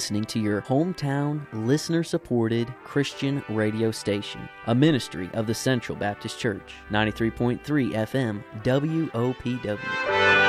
listening to your hometown, listener-supported Christian radio station, a ministry of the Central Baptist Church, 93.3 FM, WOPW.